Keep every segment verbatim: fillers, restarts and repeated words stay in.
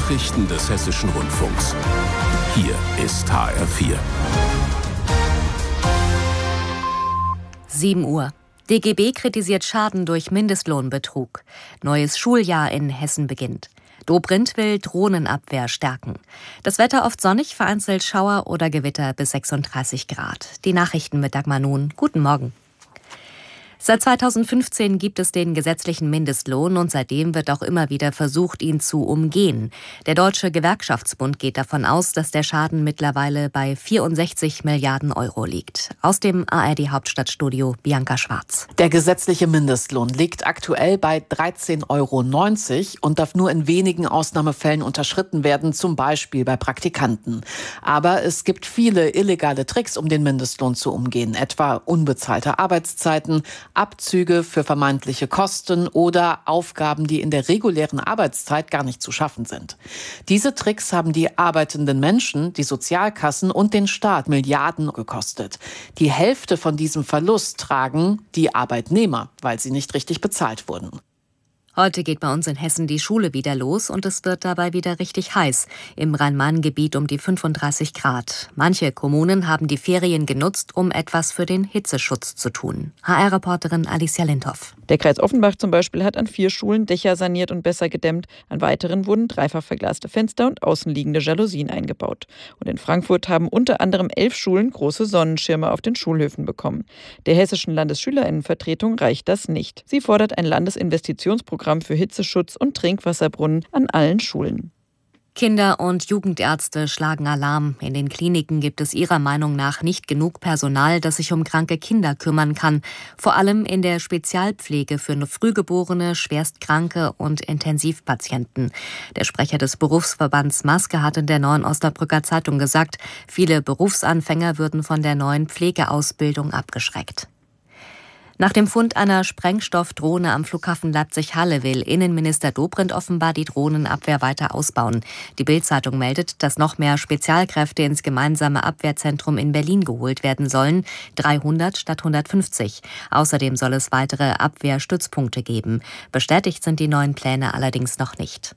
Nachrichten des Hessischen Rundfunks. Hier ist H R vier. sieben Uhr. D G B kritisiert Schaden durch Mindestlohnbetrug. Neues Schuljahr in Hessen beginnt. Dobrindt will Drohnenabwehr stärken. Das Wetter oft sonnig, vereinzelt Schauer oder Gewitter bis sechsunddreißig Grad. Die Nachrichten mit Dagmar Nun. Guten Morgen. Seit zweitausendfünfzehn gibt es den gesetzlichen Mindestlohn und seitdem wird auch immer wieder versucht, ihn zu umgehen. Der Deutsche Gewerkschaftsbund geht davon aus, dass der Schaden mittlerweile bei vierundsechzig Milliarden Euro liegt. Aus dem A R D-Hauptstadtstudio Bianca Schwarz. Der gesetzliche Mindestlohn liegt aktuell bei dreizehn Euro neunzig und darf nur in wenigen Ausnahmefällen unterschritten werden, zum Beispiel bei Praktikanten. Aber es gibt viele illegale Tricks, um den Mindestlohn zu umgehen, etwa unbezahlte Arbeitszeiten, Abzüge für vermeintliche Kosten oder Aufgaben, die in der regulären Arbeitszeit gar nicht zu schaffen sind. Diese Tricks haben die arbeitenden Menschen, die Sozialkassen und den Staat Milliarden gekostet. Die Hälfte von diesem Verlust tragen die Arbeitnehmer, weil sie nicht richtig bezahlt wurden. Heute geht bei uns in Hessen die Schule wieder los und es wird dabei wieder richtig heiß. Im Rhein-Main-Gebiet um die fünfunddreißig Grad. Manche Kommunen haben die Ferien genutzt, um etwas für den Hitzeschutz zu tun. H R-Reporterin Alicia Lindhoff. Der Kreis Offenbach zum Beispiel hat an vier Schulen Dächer saniert und besser gedämmt. An weiteren wurden dreifach verglaste Fenster und außenliegende Jalousien eingebaut. Und in Frankfurt haben unter anderem elf Schulen große Sonnenschirme auf den Schulhöfen bekommen. Der hessischen Landesschülerinnenvertretung reicht das nicht. Sie fordert ein Landesinvestitionsprogramm für Hitzeschutz und Trinkwasserbrunnen an allen Schulen. Kinder- und Jugendärzte schlagen Alarm. In den Kliniken gibt es ihrer Meinung nach nicht genug Personal, das sich um kranke Kinder kümmern kann. Vor allem in der Spezialpflege für Frühgeborene, Schwerstkranke und Intensivpatienten. Der Sprecher des Berufsverbands Maske hat in der Neuen Osnabrücker Zeitung gesagt, viele Berufsanfänger würden von der neuen Pflegeausbildung abgeschreckt. Nach dem Fund einer Sprengstoffdrohne am Flughafen Leipzig-Halle will Innenminister Dobrindt offenbar die Drohnenabwehr weiter ausbauen. Die Bild-Zeitung meldet, dass noch mehr Spezialkräfte ins gemeinsame Abwehrzentrum in Berlin geholt werden sollen, dreihundert statt hundertfünfzig. Außerdem soll es weitere Abwehrstützpunkte geben. Bestätigt sind die neuen Pläne allerdings noch nicht.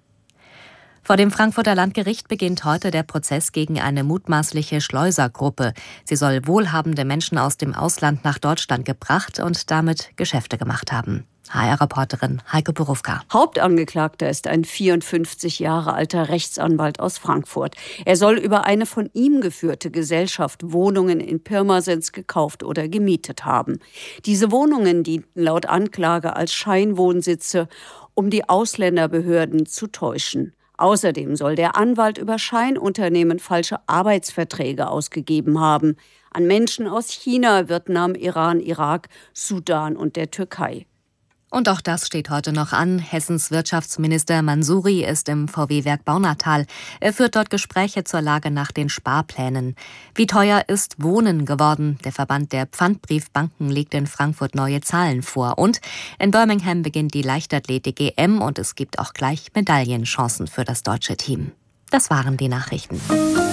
Vor dem Frankfurter Landgericht beginnt heute der Prozess gegen eine mutmaßliche Schleusergruppe. Sie soll wohlhabende Menschen aus dem Ausland nach Deutschland gebracht und damit Geschäfte gemacht haben. H R-Reporterin Heike Borufka. Hauptangeklagter ist ein vierundfünfzig Jahre alter Rechtsanwalt aus Frankfurt. Er soll über eine von ihm geführte Gesellschaft Wohnungen in Pirmasens gekauft oder gemietet haben. Diese Wohnungen dienten laut Anklage als Scheinwohnsitze, um die Ausländerbehörden zu täuschen. Außerdem soll der Anwalt über Scheinunternehmen falsche Arbeitsverträge ausgegeben haben. An Menschen aus China, Vietnam, Iran, Irak, Sudan und der Türkei. Und auch das steht heute noch an. Hessens Wirtschaftsminister Mansouri ist im V W-Werk Baunatal. Er führt dort Gespräche zur Lage nach den Sparplänen. Wie teuer ist Wohnen geworden? Der Verband der Pfandbriefbanken legt in Frankfurt neue Zahlen vor. Und in Birmingham beginnt die Leichtathletik-E M und es gibt auch gleich Medaillenchancen für das deutsche Team. Das waren die Nachrichten.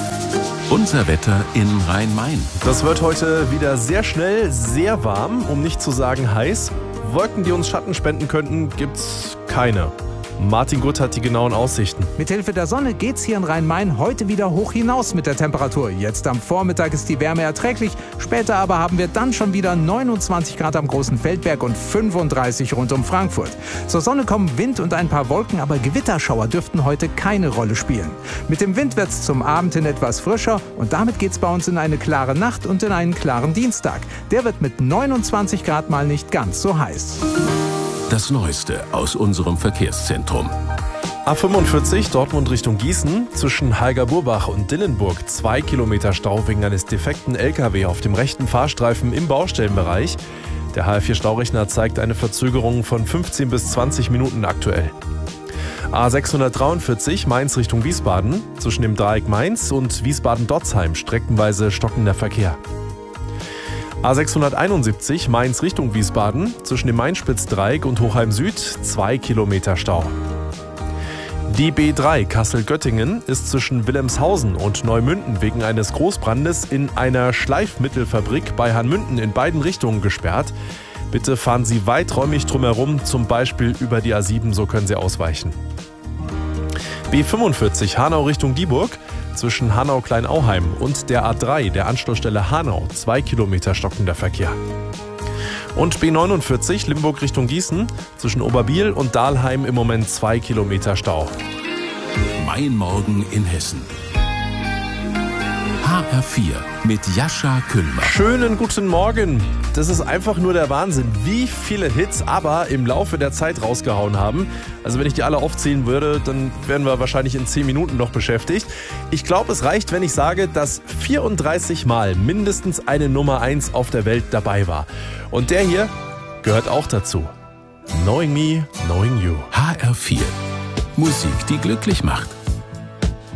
Unser Wetter in Rhein-Main. Das wird heute wieder sehr schnell, sehr warm, um nicht zu sagen heiß. Wolken, die uns Schatten spenden könnten, gibt's keine. Martin Gutt hat die genauen Aussichten. Mithilfe der Sonne geht's hier in Rhein-Main heute wieder hoch hinaus mit der Temperatur. Jetzt am Vormittag ist die Wärme erträglich, später aber haben wir dann schon wieder neunundzwanzig Grad am Großen Feldberg und fünfunddreißig rund um Frankfurt. Zur Sonne kommen Wind und ein paar Wolken, aber Gewitterschauer dürften heute keine Rolle spielen. Mit dem Wind wird's zum Abend hin etwas frischer und damit geht's bei uns in eine klare Nacht und in einen klaren Dienstag. Der wird mit neunundzwanzig Grad mal nicht ganz so heiß. Das Neueste aus unserem Verkehrszentrum. A fünfundvierzig Dortmund Richtung Gießen, zwischen Halgerburbach und Dillenburg zwei Kilometer Stau wegen eines defekten L K W auf dem rechten Fahrstreifen im Baustellenbereich. Der H R vier Staurechner zeigt eine Verzögerung von fünfzehn bis zwanzig Minuten aktuell. A sechshundertdreiundvierzig Mainz Richtung Wiesbaden, zwischen dem Dreieck Mainz und Wiesbaden-Dotzheim streckenweise stockender Verkehr. A sechshunderteinundsiebzig Mainz Richtung Wiesbaden, zwischen dem Mainspitzdreieck und Hochheim Süd zwei Kilometer Stau. Die B drei Kassel-Göttingen ist zwischen Wilhelmshausen und Neumünden wegen eines Großbrandes in einer Schleifmittelfabrik bei Hanmünden in beiden Richtungen gesperrt. Bitte fahren Sie weiträumig drumherum, zum Beispiel über die A sieben, so können Sie ausweichen. B fünfundvierzig Hanau Richtung Dieburg. Zwischen Hanau-Kleinauheim und der A drei, der Anschlussstelle Hanau, zwei Kilometer stockender Verkehr. Und B neunundvierzig Limburg Richtung Gießen. Zwischen Oberbiel und Dahlheim im Moment zwei Kilometer Stau. Mein Morgen in Hessen. H R vier mit Jascha Küllmann. Schönen guten Morgen. Das ist einfach nur der Wahnsinn, wie viele Hits aber im Laufe der Zeit rausgehauen haben. Also wenn ich die alle aufzählen würde, dann wären wir wahrscheinlich in zehn Minuten noch beschäftigt. Ich glaube, es reicht, wenn ich sage, dass vierunddreißig Mal mindestens eine Nummer eins auf der Welt dabei war. Und der hier gehört auch dazu. Knowing Me, Knowing You. H R vier. Musik, die glücklich macht.